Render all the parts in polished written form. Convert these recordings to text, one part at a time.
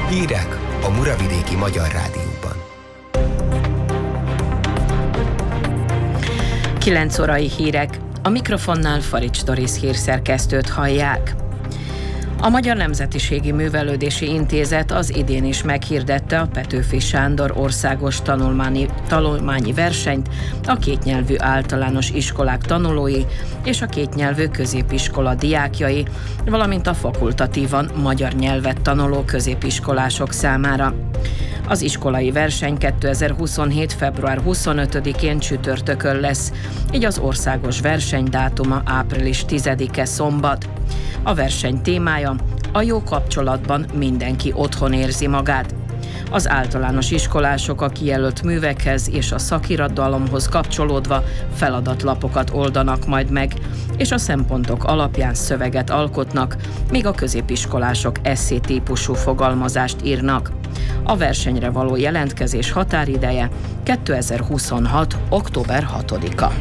Hírek a Muravidéki Magyar Rádióban. 9 órai hírek. A mikrofonnál Farics Doris hírszerkesztőt hallják. A Magyar Nemzetiségi Művelődési Intézet az idén is meghirdette a Petőfi Sándor országos tanulmányi versenyt a kétnyelvű általános iskolák tanulói és a kétnyelvű középiskola diákjai, valamint a fakultatívan magyar nyelvet tanuló középiskolások számára. Az iskolai verseny 2027. február 25-én csütörtökön lesz, így az országos verseny dátuma április 10-e szombat. A verseny témája: a jó kapcsolatban mindenki otthon érzi magát. Az általános iskolások a kijelölt művekhez és a szakirodalomhoz kapcsolódva feladatlapokat oldanak majd meg, és a szempontok alapján szöveget alkotnak, míg a középiskolások esszé-típusú fogalmazást írnak. A versenyre való jelentkezés határideje 2026. október 6-a.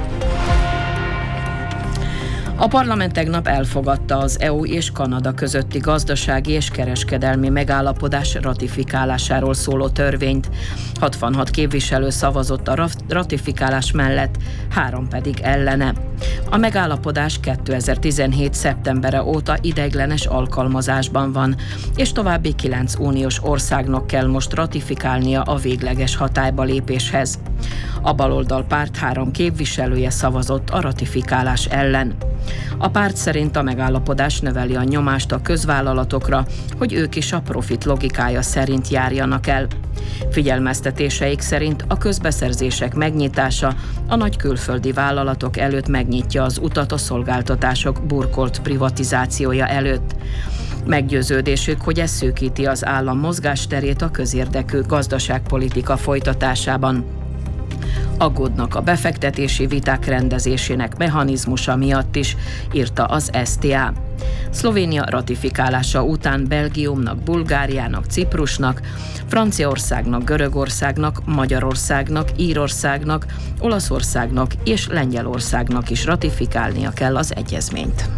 A parlament tegnap elfogadta az EU és Kanada közötti gazdasági és kereskedelmi megállapodás ratifikálásáról szóló törvényt. 66 képviselő szavazott a ratifikálás mellett, 3 pedig ellene. A megállapodás 2017. szeptembere óta ideiglenes alkalmazásban van, és további 9 uniós országnak kell most ratifikálnia a végleges hatályba lépéshez. A baloldal párt 3 képviselője szavazott a ratifikálás ellen. A párt szerint a megállapodás növeli a nyomást a közvállalatokra, hogy ők is a profit logikája szerint járjanak el. Figyelmeztetéseik szerint a közbeszerzések megnyitása a nagy külföldi vállalatok előtt megnyitja az utat a szolgáltatások burkolt privatizációja előtt. Meggyőződésük, hogy ez szűkíti az állam mozgásterét a közérdekű gazdaságpolitika folytatásában. Aggódnak a befektetési viták rendezésének mechanizmusa miatt is, írta az STA. Szlovénia ratifikálása után Belgiumnak, Bulgáriának, Ciprusnak, Franciaországnak, Görögországnak, Magyarországnak, Írországnak, Olaszországnak és Lengyelországnak is ratifikálnia kell az egyezményt.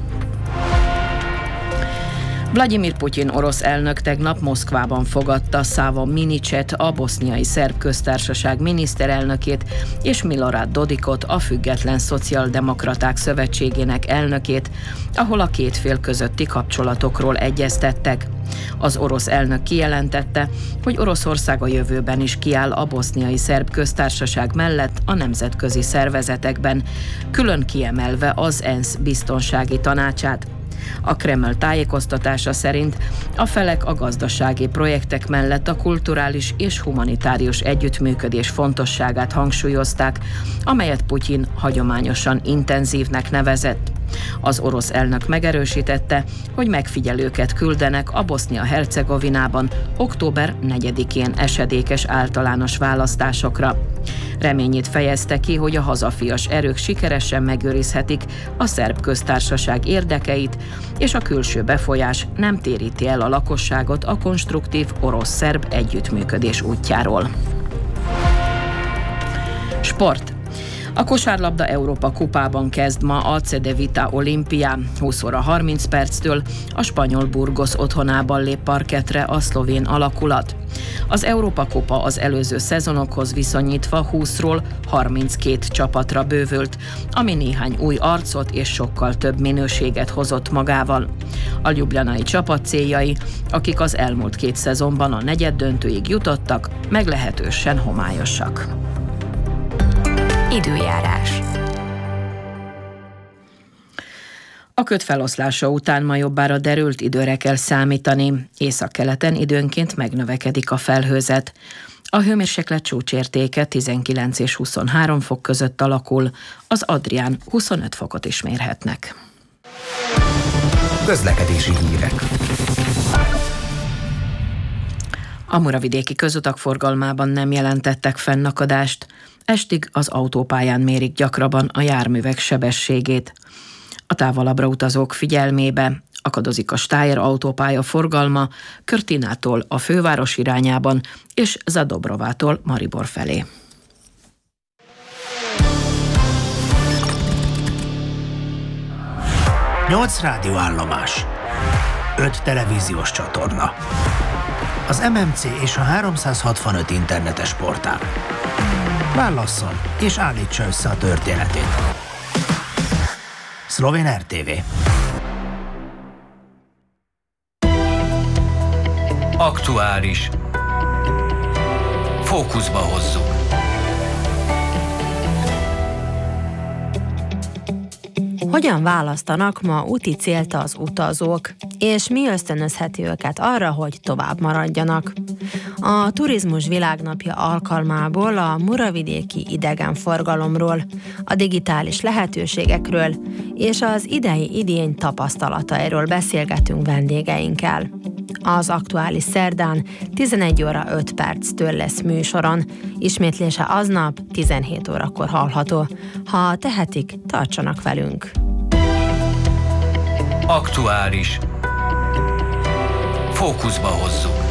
Vladimir Putyin orosz elnök tegnap Moszkvában fogadta Savo Minicet, a boszniai szerb köztársaság miniszterelnökét, és Milorad Dodikot, a Független Szociáldemokraták Szövetségének elnökét, ahol a két fél közötti kapcsolatokról egyeztettek. Az orosz elnök kijelentette, hogy Oroszország a jövőben is kiáll a boszniai szerb köztársaság mellett a nemzetközi szervezetekben, külön kiemelve az ENSZ biztonsági tanácsát. A Kreml tájékoztatása szerint a felek a gazdasági projektek mellett a kulturális és humanitárius együttműködés fontosságát hangsúlyozták, amelyet Putyin hagyományosan intenzívnek nevezett. Az orosz elnök megerősítette, hogy megfigyelőket küldenek a Bosznia-Hercegovinában október 4-én esedékes általános választásokra. Reményét fejezte ki, hogy a hazafias erők sikeresen megőrizhetik a szerb köztársaság érdekeit, és a külső befolyás nem téríti el a lakosságot a konstruktív orosz-szerb együttműködés útjáról. Sport. A kosárlabda Európa kupában kezd ma a Cedevita Olimpia. 20 óra 30 perctől a spanyol Burgos otthonában lép parkettre a szlovén alakulat. Az Európa kupa az előző szezonokhoz viszonyítva 20-ról 32 csapatra bővült, ami néhány új arcot és sokkal több minőséget hozott magával. A ljubljanai csapat céljai, akik az elmúlt 2 szezonban a negyeddöntőig jutottak, meglehetősen homályosak. Időjárás. A köd feloszlása után ma jobbára derült időre kell számítani. Északkeleten időnként megnövekedik a felhőzet. A hőmérséklet csúcsértéke 19 és 23 fok között alakul, az Adrián 25 fokot is mérhetnek. Közlekedési hírek. A muravidéki közutak forgalmában nem jelentettek fennakadást. Estig az autópályán mérik gyakrabban a járművek sebességét. A távolabbra utazók figyelmébe akadozik a Stájer autópálya forgalma Körtinától a főváros irányában és Zadobrovától Maribor felé. Nyolc rádióállomás, 5 televíziós csatorna, Az MMC és a 365 internetes portál. Válasszon és állítsa össze a történetét. Szlovén RTV. Aktuális. Fókuszba hozzuk. Hogyan választanak ma úti célt az utazók, és mi ösztönözheti őket arra, hogy tovább maradjanak? A Turizmus Világnapja alkalmából a muravidéki idegenforgalomról, a digitális lehetőségekről és az idei idény tapasztalatairól beszélgetünk vendégeinkkel. Az aktuális szerdán 11 óra 5 perctől lesz műsoron, ismétlése aznap 17 órakor hallható. Ha tehetik, tartsanak velünk! Aktuális. Fókuszba hozzuk.